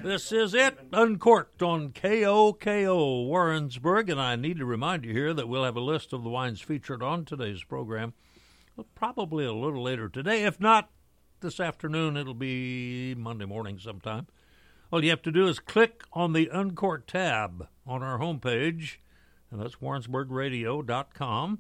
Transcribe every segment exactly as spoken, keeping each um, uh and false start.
This is it, Uncorked on K O K O Warrensburg, and I need to remind you here that we'll have a list of the wines featured on today's program, probably a little later today. If not this afternoon, it'll be Monday morning sometime. All you have to do is click on the Uncorked tab on our homepage, and that's warrensburg radio dot com,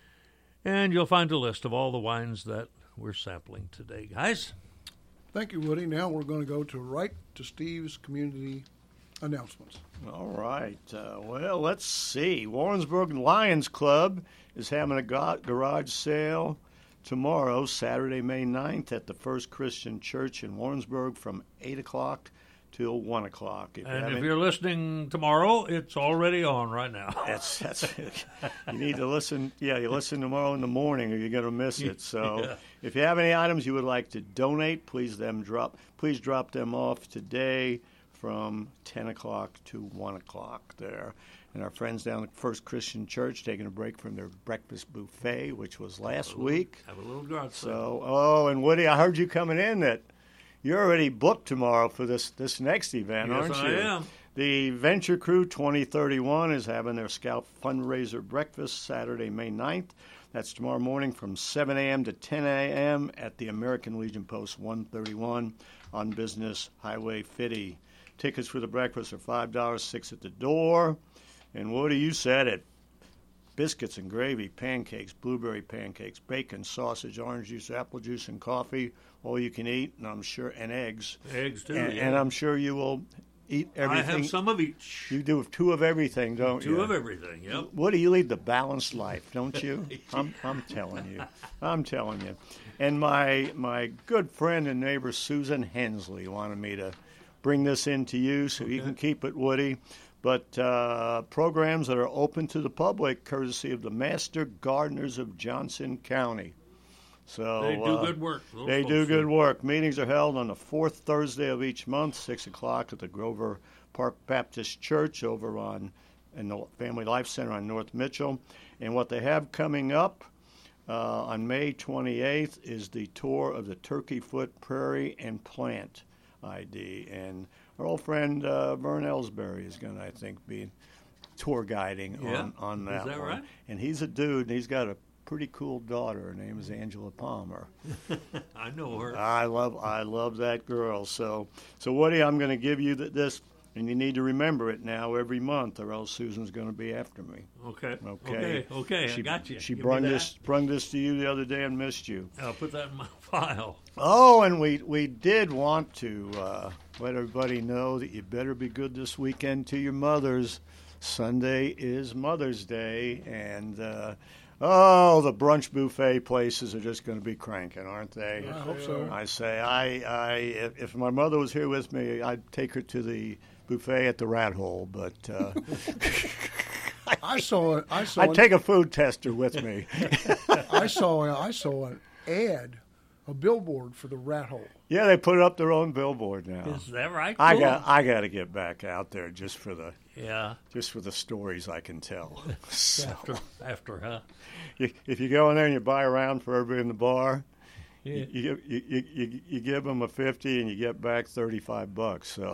and you'll find a list of all the wines that we're sampling today, guys. Thank you, Woody. Now we're going to go to right to Steve's community announcements. All right. Uh, well, let's see. Warrensburg Lions Club is having a garage sale tomorrow, Saturday, May ninth, at the First Christian Church in Warrensburg from eight o'clock till one o'clock. If and you if you're listening tomorrow, it's already on right now. That's that's you need to listen. Yeah, you listen tomorrow in the morning, or you're going to miss it. So, yeah. If you have any items you would like to donate, please them drop. Please drop them off today from ten o'clock to one o'clock there. And our friends down at First Christian Church taking a break from their breakfast buffet, which was last have little, week. Have a little garage sale. So, oh, and Woody, I heard you coming in that you're already booked tomorrow for this, this next event, yes, aren't I you? am. The Venture Crew twenty thirty-one is having their Scout fundraiser breakfast Saturday, May ninth. That's tomorrow morning from seven a.m. to ten a.m. at the American Legion Post one thirty-one on Business Highway fifty. Tickets for the breakfast are five dollars, six at the door. And Woody, you said it. Biscuits and gravy, pancakes, blueberry pancakes, bacon, sausage, orange juice, apple juice, and coffee. All you can eat, and I'm sure, and eggs. Eggs, too, And, yeah. and I'm sure you will eat everything. I have some of each. You do two of everything, don't two you? Two of everything, yep. Woody, you lead the balanced life, don't you? I'm, I'm telling you. I'm telling you. And my my good friend and neighbor Susan Hensley wanted me to bring this in to you so okay. you can keep it, Woody. But uh, programs that are open to the public, courtesy of the Master Gardeners of Johnson County. So they do uh, good work. They do good work. Meetings are held on the fourth Thursday of each month, six o'clock at the Grover Park Baptist Church over on in the Family Life Center on North Mitchell. And what they have coming up uh, on May twenty-eighth is the tour of the Turkey Foot Prairie and Plant I D. And our old friend uh, Vern Ellsbury is going to, I think, be tour guiding yeah. on, on that, is that one. Right? And he's a dude, and he's got a pretty cool daughter. Her name is Angela Palmer. I know her. I love I love that girl. So, so Woody, I'm going to give you th- this, and you need to remember it now every month, or else Susan's going to be after me. Okay. Okay. Okay. Okay. She, I got you. She Give brung me that. this brung this to you the other day and missed you. I'll put that in my file. Oh, and we we did want to uh, let everybody know that you better be good this weekend to your mothers. Sunday is Mother's Day, and uh, oh, the brunch buffet places are just going to be cranking, aren't they? I hope so. I say, I, I, if, if my mother was here with me, I'd take her to the buffet at the Rat Hole, but uh, I saw it. I saw. I'd an, take a food tester with me. I saw. I saw an ad, a billboard for the Rat Hole. Yeah, they put up their own billboard now. Is that right? I Cool. got, I got to get back out there just for the, yeah, just for the stories I can tell. So, after, after, huh? you, if you go in there and you buy a round for everybody in the bar, Yeah. you, you, you, you, you, you give them a fifty and you get back thirty-five bucks. So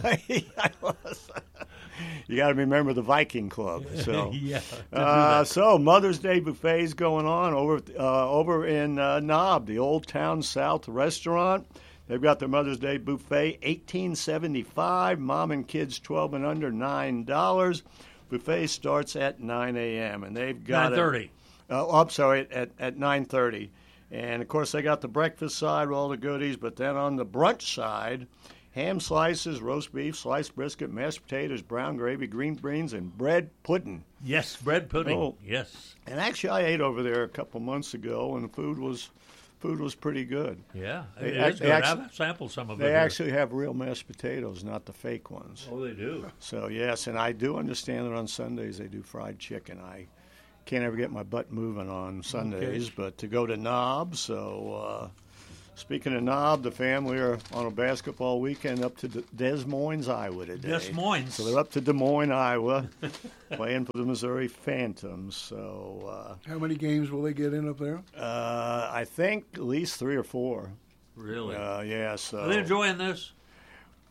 you got to remember the Viking Club. So yeah. uh, so Mother's Day buffets going on over uh, over in uh, Knob, the Old Town South restaurant. They've got their Mother's Day buffet, eighteen seventy-five. Mom and kids twelve and under, nine dollars. Buffet starts at nine a.m. and they've got nine thirty. Uh, oh, I'm sorry, at at nine thirty. And, of course, they got the breakfast side with all the goodies, but then on the brunch side, ham slices, roast beef, sliced brisket, mashed potatoes, brown gravy, green beans, and bread pudding. Yes, bread pudding. Oh. Yes. And actually, I ate over there a couple months ago, and the food was food was pretty good. Yeah, They it act- is they good. actually- I've sampled some of it. They here. actually have real mashed potatoes, not the fake ones. Oh, they do. So, yes, and I do understand that on Sundays they do fried chicken. I can't ever get my butt moving on Sundays, Okay. but to go to Knob, so uh, speaking of Knob, the family are on a basketball weekend up to De- Des Moines, Iowa today. Des Moines. So they're up to Des Moines, Iowa, playing for the Missouri Phantoms. So uh, How many games will they get in up there? uh, I think at least three or four. Really? Uh, yeah, so Are they enjoying this?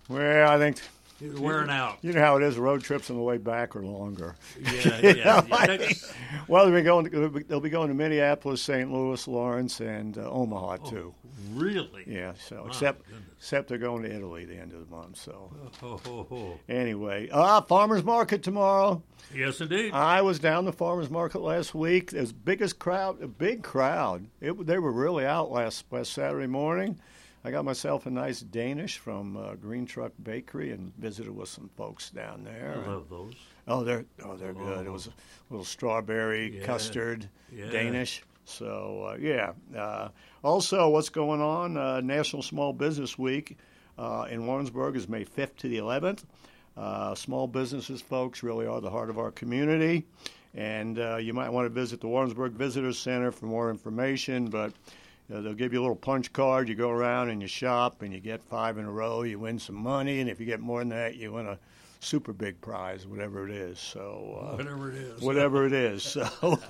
Well, I think You're wearing out. you know how it is. Road trips on the way back are longer. Yeah, You yeah. know, yeah. I That's- mean, well, they'll be going. To, they'll be going to Minneapolis, Saint Louis, Lawrence, and uh, Omaha too. Really? Yeah. So My except goodness. except they're going to Italy the end of the month. So Oh, ho, ho. anyway, uh, farmers market tomorrow. Yes, indeed. I was down the farmers market last week. There's biggest crowd, a big crowd. It, they were really out last last Saturday morning. I got myself a nice Danish from uh, Green Truck Bakery and visited with some folks down there. I love those. Oh, they're oh they're good. It was a little strawberry Yeah. custard Yeah. Danish. So uh, yeah. Uh, also, what's going on? Uh, National Small Business Week uh, in Warrensburg is May fifth to the eleventh. Uh, small businesses, folks, really are the heart of our community, and uh, you might want to visit the Warrensburg Visitor Center for more information. But uh, they'll give you a little punch card. You go around and you shop, and you get five in a row. You win some money, and if you get more than that, you win a super big prize, whatever it is. So uh, Whatever it is. whatever it is. So,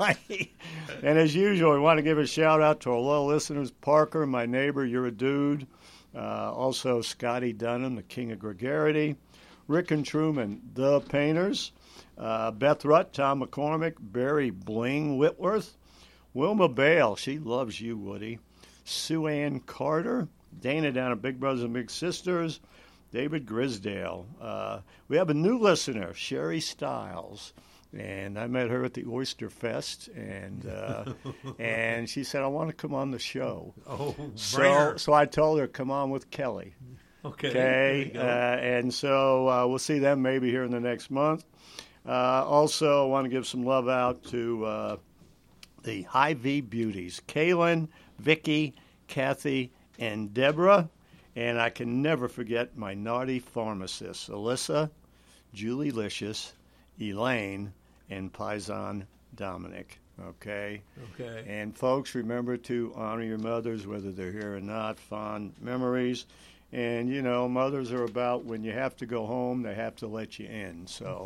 and as usual, we want to give a shout out to our loyal listeners, Parker, my neighbor, you're a dude. Uh, also, Scotty Dunham, the king of gregarity. Rick and Truman, the painters. Uh, Beth Rutt, Tom McCormick, Barry Bling Whitworth. Wilma Bale, she loves you, Woody. Sue Ann Carter. Dana down at Big Brothers and Big Sisters. David Grisdale. Uh, we have a new listener, Sherry Stiles, and I met her at the Oyster Fest, and uh, and she said, I want to come on the show. Oh, bring So, her. so I told her, come on with Kelly. Okay. there you Okay, go. uh, and so uh, we'll see them maybe here in the next month. Uh, also, I want to give some love out to uh, the Hy-Vee Beauties, Kaylin, Vicky, Kathy, and Deborah. And I can never forget my naughty pharmacists, Alyssa, Julie Licious, Elaine, and Paisan Dominic. Okay? Okay. And folks, remember to honor your mothers, whether they're here or not. Fond memories. And, you know, mothers are about when you have to go home, they have to let you in. So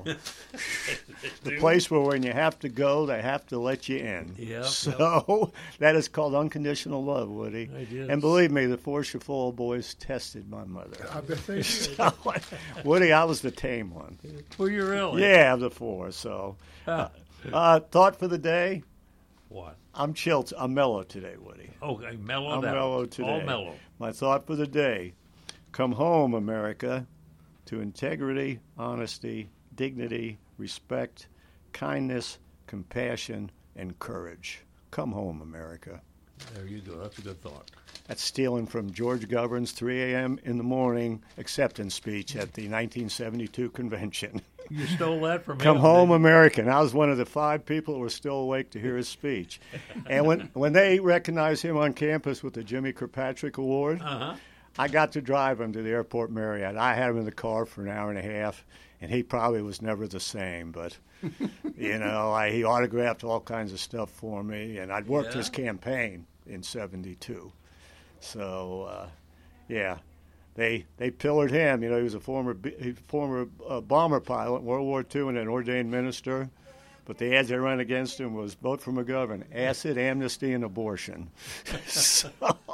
the place where when you have to go, they have to let you in. Yep, So that is called unconditional love, Woody. It is. And believe me, the four Chafoil boys tested my mother. I bet they did. So, Woody, I was the tame one. Were you really? Yeah, of the four. So, Huh. uh, thought for the day. What? I'm chilled. I'm mellow today, Woody. Okay, mellow I'm down. mellow today. All mellow. My thought for the day. Come home, America, to integrity, honesty, dignity, respect, kindness, compassion, and courage. Come home, America. There you go. That's a good thought. That's stealing from George Govern's three a.m. in the morning acceptance speech at the nineteen seventy-two convention. You stole that from Come him. home, didn't American. I was one of the five people who were still awake to hear his speech. And when, when they recognized him on campus with the Jimmy Kirkpatrick Award, you? Uh-huh. I got to drive him to the airport Marriott. I had him in the car for an hour and a half, and he probably was never the same. But, you know, I, he autographed all kinds of stuff for me, and I'd worked Yeah. his campaign in seventy-two. So, uh, yeah, they they pillared him. You know, he was a former B- he- former uh, bomber pilot in World War Two and an ordained minister. But the ads they ran against him was vote for McGovern, acid, amnesty, and abortion. So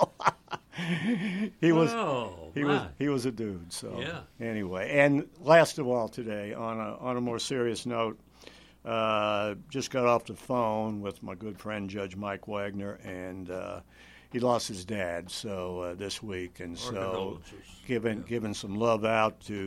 he was Oh, he was my. he was a dude. So Yeah. anyway, and last of all today, on a on a more serious note, uh, just got off the phone with my good friend Judge Mike Wagner, and uh, he lost his dad so uh, this week, and Our so condolences. giving giving some love out to